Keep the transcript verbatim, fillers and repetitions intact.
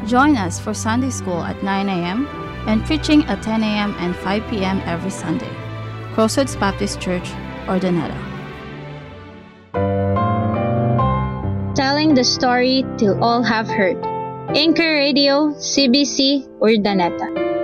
Join us for Sunday School at nine a.m. and preaching at ten a.m. and five p.m. every Sunday. Crossroads Baptist Church, Urdaneta. Telling the story till all have heard. Anchor Radio, C B C, Urdaneta.